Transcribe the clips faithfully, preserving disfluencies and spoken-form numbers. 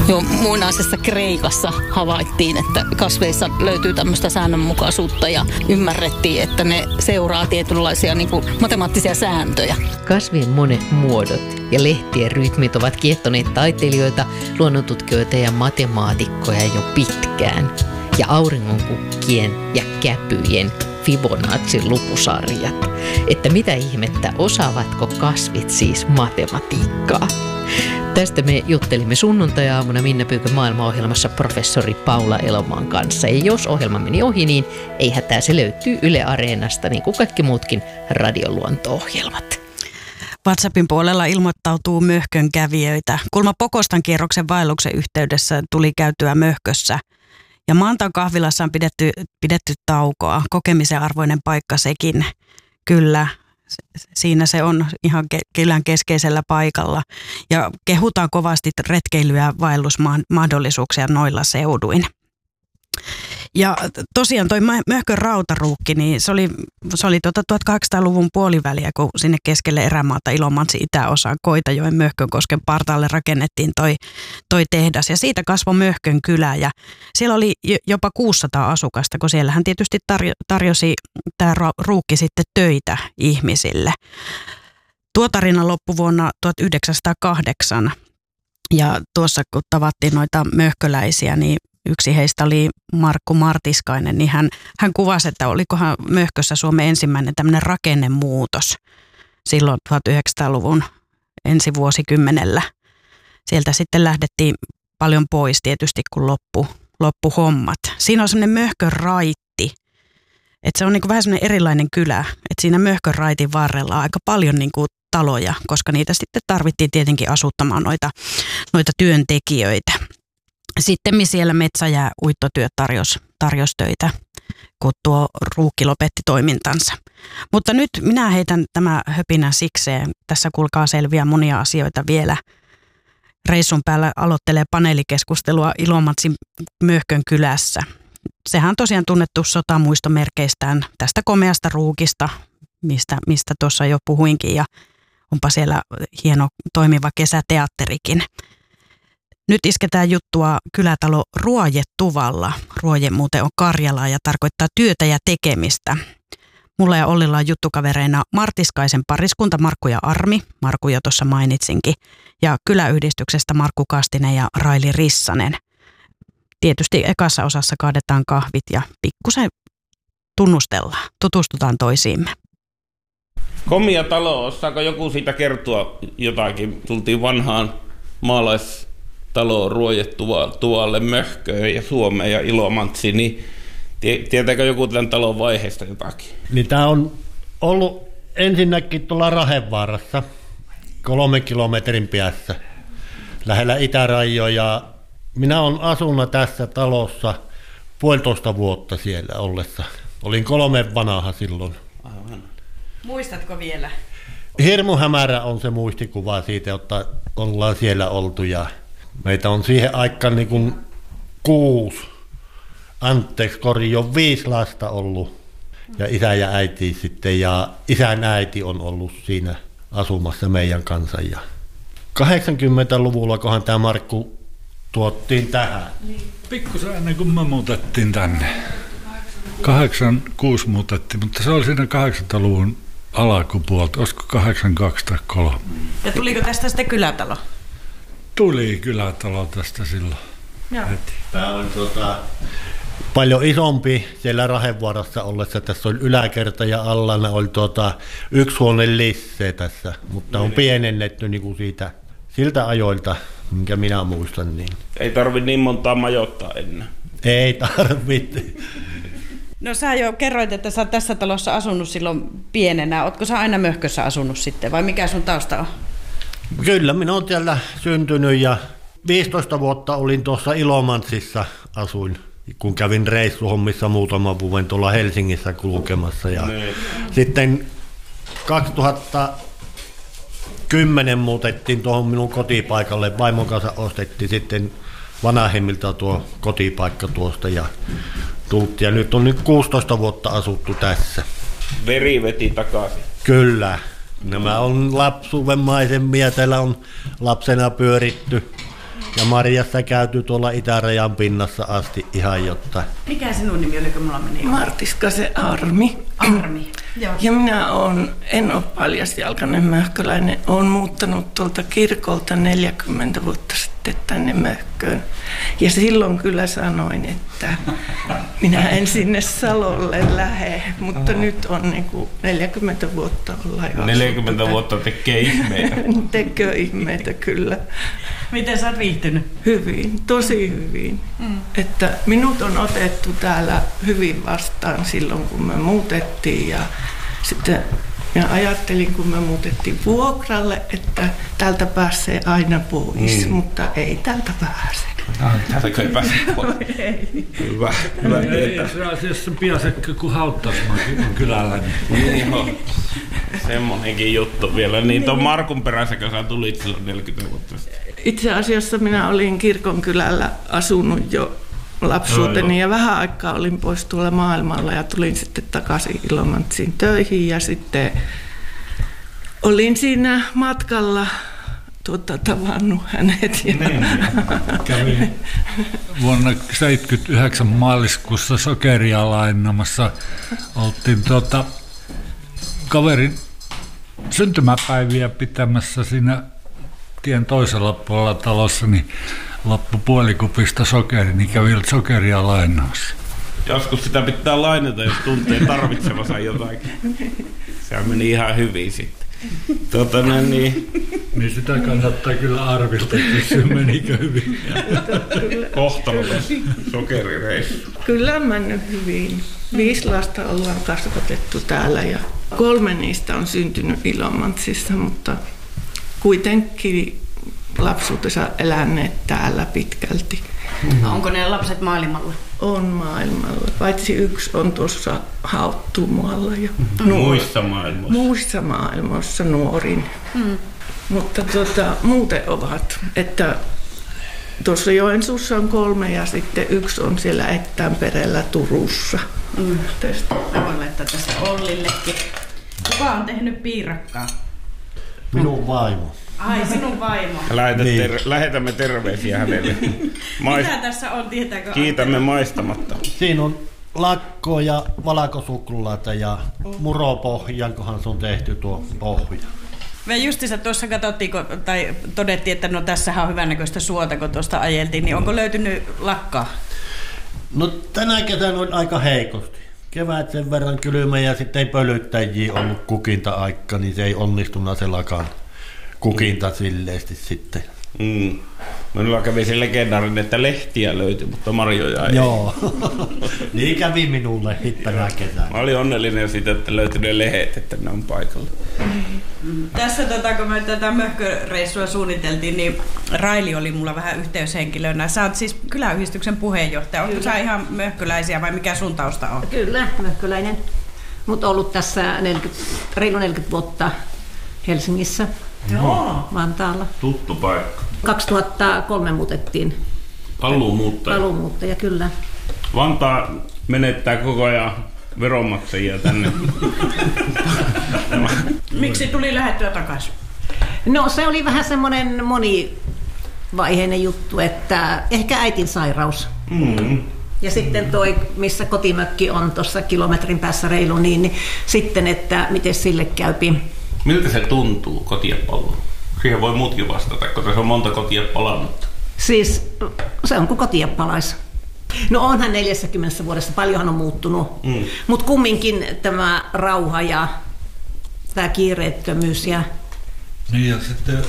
Jo muinaisessa Kreikassa havaittiin, että kasveissa löytyy tämmöistä säännönmukaisuutta ja ymmärrettiin, että ne seuraa tietynlaisia niin kuin matemaattisia sääntöjä. Kasvien monet muodot ja lehtien rytmit ovat kiehtoneet taiteilijoita, luonnontutkijoita ja matemaatikkoja jo pitkään. Ja auringonkukkien ja käpyjen Fibonacin lupusarjat. Että mitä ihmettä, osaavatko kasvit siis matematiikkaa? Tästä me juttelimme sunnuntai-aamuna Minna Pyykön maailmaohjelmassa professori Paula Elomaan kanssa. Ja jos ohjelma meni ohi, niin ei hätää, se löytyy Yle Areenasta, niin kuin kaikki muutkin radioluonto-ohjelmat. WhatsAppin puolella ilmoittautuu möhkön kävijöitä. Kulma Pokostan kierroksen vaelluksen yhteydessä tuli käytyä möhkössä. Ja Mantaan kahvilassa on pidetty, pidetty taukoa. Kokemisen arvoinen paikka sekin. Kyllä, siinä se on ihan kylän keskeisellä paikalla. Ja kehutaan kovasti retkeilyä ja vaellusmahdollisuuksia noilla seuduin. Ja tosiaan toi möhkön rautaruukki, niin se oli, se oli tuota tuhatkahdeksansataaluvun puoliväliä, kun sinne keskelle erämaata Ilomantsin itäosaan Koitajoen Möhkönkosken partaalle rakennettiin toi, toi tehdas. Ja siitä kasvoi Möhkön kylä ja siellä oli jopa kuusisataa asukasta, kun siellähän tietysti tarjo, tarjosi tämä ruukki sitten töitä ihmisille. Tuo tarina loppui vuonna tuhatyhdeksänsataakahdeksan ja tuossa kun tavattiin noita möhköläisiä, niin yksi heistä oli Markku Martiskainen, niin hän, hän kuvasi, että olikohan Möhkössä Suomen ensimmäinen tämmöinen rakennemuutos silloin tuhatyhdeksänsataaluvun ensi vuosikymmenellä. Sieltä sitten lähdettiin paljon pois tietysti, kun loppu, loppu hommat. Siinä on semmoinen Möhkön raitti, että se on niin kuin vähän semmoinen erilainen kylä, että siinä Möhkön raitin varrella on aika paljon niin kuin taloja, koska niitä sitten tarvittiin tietenkin asuttamaan noita, noita työntekijöitä. Sitten siellä metsä- ja uittotyöt tarjosi tarjos töitä, kun tuo ruukki lopetti toimintansa. Mutta nyt minä heitän tämä höpinä sikseen. Tässä kuulkaa selviää monia asioita vielä. Reissun päällä aloittelee paneelikeskustelua Ilomantsin Möhkön kylässä. Sehän on tosiaan tunnettu sotamuistomerkeistään tästä komeasta ruukista, mistä, mistä tuossa jo puhuinkin. Ja onpa siellä hieno toimiva kesäteatterikin. Nyt isketään juttua kylätalo Ruojetuvalla. Ruoje muuten on Karjalaa ja tarkoittaa työtä ja tekemistä. Mulla ja Ollilla on juttukavereina Martiskaisen pariskunta Markku ja Armi, Markku jo tuossa mainitsinkin, ja kyläyhdistyksestä Markku Kastinen ja Raili Rissanen. Tietysti ekassa osassa kaadetaan kahvit ja pikkusen tunnustellaan, tutustutaan toisiimme. Komia talo, osaako joku siitä kertoa jotakin? Tultiin vanhaan maalais talo Ruojetuvalle Möhköön ja Suomeen ja Ilomantsiin, niin tietääkö joku tämän talon vaiheesta jotakin? Niin tämä on ollut ensinnäkin tuolla Rahevaarassa, kolmen kilometrin päässä, lähellä itärajoja. Ja minä olen asunut tässä talossa puolitoista vuotta siellä ollessa. Olin kolme vanha silloin. Aivan. Muistatko vielä? Hirmu hämärä on se muistikuva siitä, että ollaan siellä oltu ja meitä on siihen aikaan niin kuin kuusi, anteeksi, korjo viisi lasta ollut ja isä ja äiti sitten ja isän äiti on ollut siinä asumassa meidän kanssa. Ja kahdeksankymmentäluvulla kohan tämä Markku tuottiin tähän. Pikkusen ennen kuin me muutettiin tänne. kahdeksankymmentäkuusi muutettiin, mutta se oli siinä kahdeksankymmentäluvun alkupuolta, olisiko kahdeksankymmentäkaksi tai kolme. Ja tuliko tästä sitten kylätalo? Tuli kylätalo tästä silloin. Heti. Tämä on tuota, paljon isompi siellä Rahevaarassa ollessa. Tässä oli yläkerta ja allana oli tuota, yksi huone lisse tässä, mutta on pienennetty niin kuin siitä, siltä ajoilta, minkä minä muistan. Niin. Ei tarvitse niin montaa majoittaa enää. Ei tarvitse. No sä jo kerroit, että sä oot tässä talossa asunut silloin pienenä. Ootko sä aina Möhkössä asunut sitten vai mikä sun tausta on? Kyllä, minä olen siellä syntynyt ja viisitoista vuotta olin tuossa Ilomantsissa asuin, kun kävin reissuhommissa muutaman vuoden tuolla Helsingissä kulkemassa. Ja sitten kaksituhattakymmenen muutettiin tuohon minun kotipaikalle, vaimon kanssa ostettiin sitten vanhemmilta tuo kotipaikka tuosta ja tultiin. Ja nyt on nyt kuusitoista vuotta asuttu tässä. Veri veti takaisin. Kyllä. Nämä on lapsuuden maisemia. Täällä on lapsena pyöritty Ja Marjassa käyty tuolla itärajan pinnassa asti ihan jotta. Mikä sinun nimi oli, kun mulla meni? Martiskasen Armi. Armi. Joo. Ja minä olen, en ole paljasjalkainen möhköläinen, olen muuttanut tuolta kirkolta neljäkymmentä vuotta sitten tänne möhköön. Ja silloin kyllä sanoin, että minä en sinne Salolle lähde, mutta Aha. nyt on niin kuin neljäkymmentä vuotta ollaan jo neljäkymmentä asuttu. Vuotta tekee ihmeitä. Tekee ihmeitä, kyllä. Miten sä oot viihtynyt? Hyvin, tosi hyvin. Mm. Että minut on otettu täällä hyvin vastaan silloin, kun me muutettiin. Ja sitten minä ajattelin, kun me muutettiin vuokralle, että täältä pääsee aina pois, mm. mutta ei täältä pääse. Ah, täältä ei pääse pois. Hyvä, hyvä tietää. Se asiassa piasekka kuin Hauttasmäki on kylällä. Niin joo. Semmoinenkin juttu vielä. Niin tuon Markun perässä, kun sä tulit silloin neljäkymmentä vuotta sitten. Itse asiassa minä olin kirkonkylällä asunut jo lapsuuteni no, ja vähän aikaa olin pois tuolla maailmalla ja tulin sitten takaisin Ilomantsiin töihin ja sitten olin siinä matkalla tuota, tavannut hänet. Ja niin, kävin vuonna seitsemänkymmentäyhdeksän maaliskuussa sokeria lainamassa. Oltiin tuota, kaverin syntymäpäiviä pitämässä siinä tien toisella puolella talossa, niin loppu puolikupista sokeri, niin kävi sokeria lainaassa. Joskus sitä pitää lainata, jos tuntee tarvitsevansa jotakin. Se meni ihan hyvin sitten. Tuota, no, niin. niin sitä kannattaa kyllä arvista, että se menikö hyvin. Kohtalokas sokerireissu. Kyllä on mennyt hyvin. Viisi lasta ollaan kasvatettu täällä ja kolme niistä on syntynyt Ilomantsissa, mutta kuitenkin lapsuutensa eläneet täällä pitkälti. Mm-hmm. Onko ne lapset maailmalla? On maailmalla, paitsi yksi on tuossa Hauttumaalla. Ja mm-hmm. Muissa maailmoissa? Muissa maailmoissa nuorin. Mm. Mutta tuota, muuten ovat, että tuossa Joensuussa on kolme ja sitten yksi on siellä Ettäänperällä Turussa. Mm. Mä voin laittaa tässä Ollillekin. Kuka on tehnyt piirakkaa? Minun vaimo. Ai, sinun vaimo. Niin. Ter- lähetämme terveisiä hänelle. Mais- Mitä tässä on, tietääkö? Kiitämme maistamatta. Siinä on lakkoa ja valkosuklaata ja muropohjankohan se on tehty tuo pohja. Me justiinsa tuossa katsottiin, tai todettiin, että no tässähän on hyvännäköistä suota, kun tuosta ajeltiin, niin onko löytynyt lakkaa? No tänä kesänä on aika heikosti. Kevät sen verran kylmä ja sitten ei pölyttäjiä ollut kukinta-aika, niin se ei onnistunut se lakan kukinta silleesti sitten. Mm. Minulla kävi se legendaarinen, että lehtiä löytyi, mutta marjoja ei. Joo, niin kävi minulle hittänä kesänä. Mä olin onnellinen siitä, että löytyi ne lehet, että ne on paikalla. Mm. Tässä tota, kun me tätä möhköreissua suunniteltiin, niin Raili oli mulla vähän yhteyshenkilönä. Sä oot siis kyläyhdistyksen puheenjohtaja. Oletko sä ihan möhköläisiä vai mikä sun tausta on? Kyllä, möhköläinen. Mutta ollut tässä neljäkymmentä, reilu neljäkymmentä vuotta Helsingissä. Joo. Vantaalla. Tuttu paikka. kaksituhattakolme muutettiin. Paluumuuttaja. Paluumuuttaja, kyllä. Vantaa menettää koko ajan veronmaksajia tänne. Miksi tuli lähettyä takaisin? No se oli vähän semmoinen monivaiheinen juttu, että ehkä äitin sairaus. Mm. Ja sitten toi, missä kotimökki on tuossa kilometrin päässä reilu, niin, niin sitten, että miten sille käypi. Miltä se tuntuu, kotiapallo? Siihen voi muutkin vastata, koska se on monta kotia palannut. Siis se on kuin kotia palais. No onhan neljäkymmentä vuodessa, paljonhan on muuttunut, mm. mutta kumminkin tämä rauha ja tämä kiireettömyys. Ja... Niin ja sitten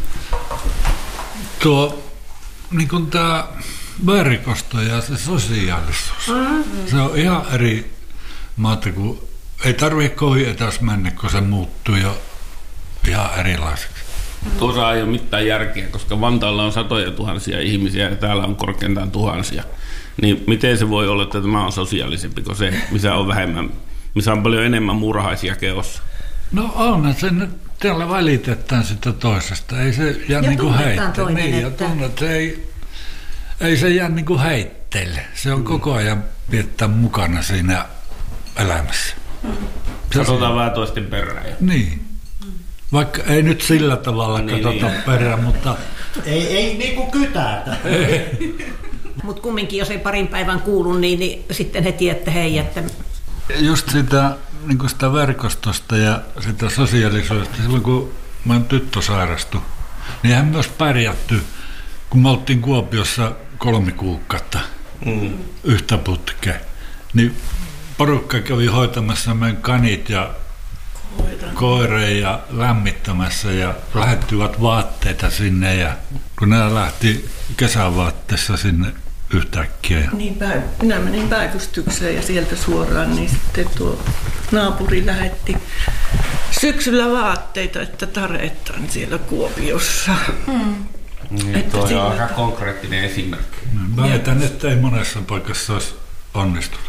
tuo, niin kuin tämä verkosto ja se sosiaalisuus, mm. se on ihan eri maata, kun ei tarvitse kovin etäs mennä, kun se muuttuu jo ihan erilaiseksi. Tuossa ei ole mitään järkeä, koska Vantaalla on satoja tuhansia ihmisiä ja täällä on korkeintaan tuhansia. Niin miten se voi olla, että tämä on sosiaalisempi kuin se, missä on vähemmän, missä on paljon enemmän murhaisia keossa? No onhan se nyt, täällä välitetään sitä toisesta, ei se jää niin kuin heittele. Niin, ja tunnet, se ei, ei se jää niin kuin heitteille, se on mm. koko ajan pidettä mukana siinä elämässä. Mm. Katsotaan vähän toisten perään. Niin. Vaikka ei nyt sillä tavalla niin, katsota niin. perään, mutta Ei, ei niinku kytätä. Mutta kumminkin, jos ei parin päivän kuulu, niin, niin sitten heti, että hei, että... Just sitä, niin sitä verkostosta ja sitä sosiaalisuudesta, silloin kun mä oon tyttö sairastu, niin eihän myös pärjätty, kun me oltiin Kuopiossa kolme kuukautta mm. yhtä putkea. Niin porukka kävi hoitamassa meidän kanit ja koireen ja lämmittämässä ja lähettivät vaatteita sinne ja kun nämä lähti kesävaatteessa sinne yhtäkkiä. Niin, minä menin päivystykseen ja sieltä suoraan, niin sitten tuo naapuri lähetti syksyllä vaatteita, että taretaan siellä Kuopiossa. Hmm. Niin, että tuo siinä... on aika konkreettinen esimerkki. Mä väitän, että ei monessa paikassa olisi onnistunut.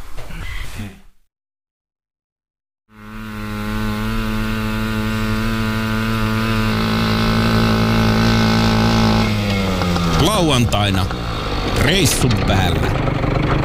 Lauantaina reissun päällä.